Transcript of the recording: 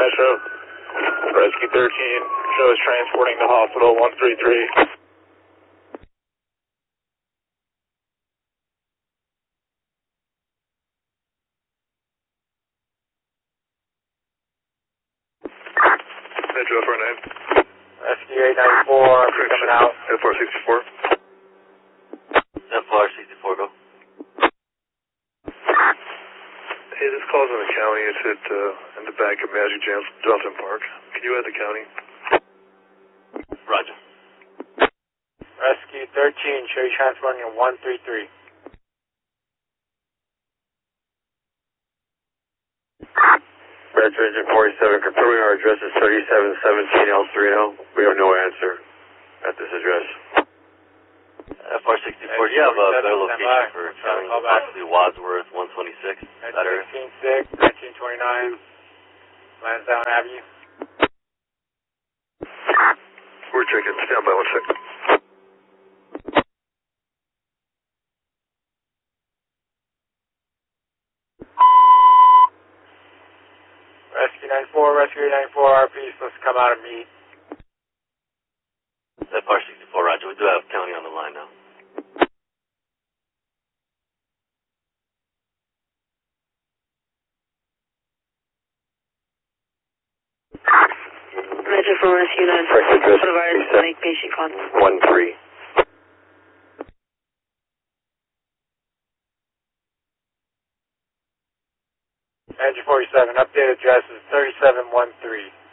Metro. Rescue 13. Shows transporting to hospital 133. Metro FR9. Rescue 894, coming out. FR64. FR64, go. Hey, this call's in the county. It's in the back of Magic Johnson Park. Can you add the county? Roger. Rescue 13, show you transporting to 133. Metro Engine 47, confirming our address is 3717 El Sereno. We have no answer at this address. FR64, do you have a better location for county? Possibly Wadsworth, 126, that area? 1929, Lansdowne Avenue. We're checking. Stand by 1 second. Rescue 94, Rescue 894, RP supposed to come out and meet. FR64, roger. We do have county on the line now. Metro from Rescue 9. Coronavirus, make patient contact. 13. Engine 47, updated address is 3713.